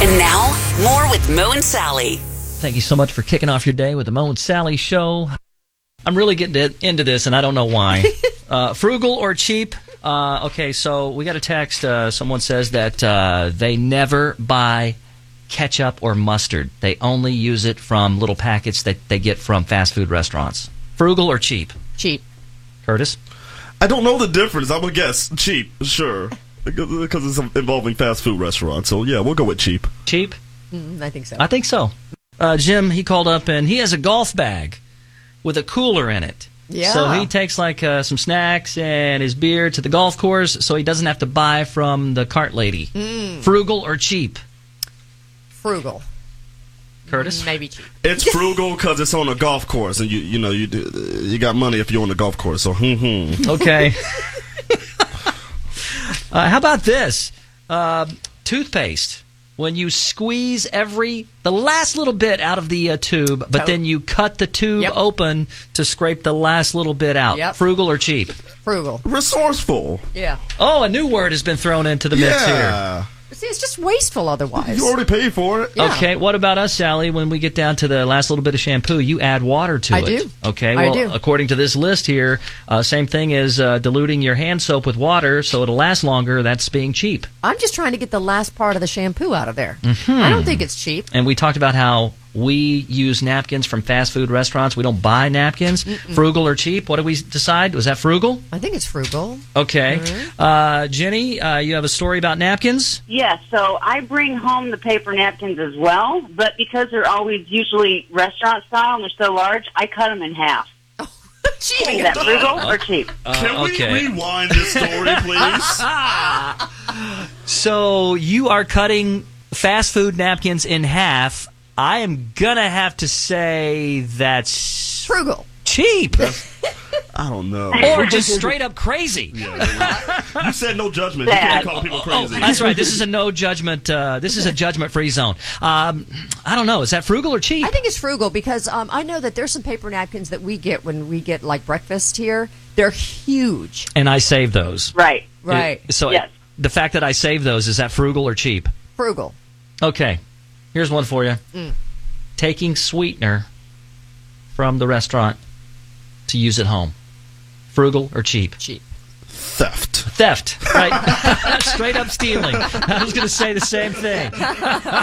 And now, more with Mo and Sally. Thank you so much for kicking off your day with the Mo and Sally show. I'm really getting into this, and I don't know why. Frugal or cheap? Okay, so we got a text. Someone says that they never buy ketchup or mustard. They only use it from little packets that they get from fast food restaurants. Frugal or cheap? Cheap. Curtis? I don't know the difference. I'm going to guess cheap, sure. Because it's involving fast food restaurants. So, yeah, we'll go with cheap. Cheap? I think so. I think so. Jim, he called up, and he has a golf bag with a cooler in it. Yeah. So he takes some snacks and his beer to the golf course so he doesn't have to buy from the cart lady. Frugal or cheap? Frugal. Curtis? Maybe cheap. It's frugal because it's on a golf course, and you got money if you're on the golf course. So, Okay. How about this? Toothpaste. When you squeeze the last little bit out of the tube, but then you cut the tube open to scrape the last little bit out. Yep. Frugal or cheap? Frugal. Resourceful. Yeah. Oh, a new word has been thrown into the mix here. Yeah. See, it's just wasteful otherwise. You already paid for it. Yeah. Okay, what about us, Sally? When we get down to the last little bit of shampoo, you add water to it. I do. Okay, I well, do. according to this list here, same thing as diluting your hand soap with water so it'll last longer. That's being cheap. I'm just trying to get the last part of the shampoo out of there. I don't think it's cheap. And we talked about how we use napkins from fast food restaurants. We don't buy napkins. Frugal or cheap? What did we decide? Was that frugal? I think it's frugal. Okay. Jenny, you have a story about napkins? Yes, so I bring home the paper napkins as well, but because they're always usually restaurant style and they're so large, I cut them in half. Is that frugal or cheap? Can we rewind this story, please? So you are cutting fast food napkins in half. I am going to have to say that's Frugal. cheap. I don't know. Or just straight up crazy. You said no judgment. You can't call people crazy. That's right. This is a no judgment. This is a judgment-free zone. I don't know. Is that frugal or cheap? I think it's frugal because I know that there's some paper napkins that we get when we get like breakfast here. They're huge. And I save those. Right. Right. So Yes. the fact that I save those, is that frugal or cheap? Frugal. Okay. Here's one for you. Taking sweetener from the restaurant to use at home. Frugal or cheap? Cheap. Theft. Theft. Right. Straight up stealing. I was going to say the same thing.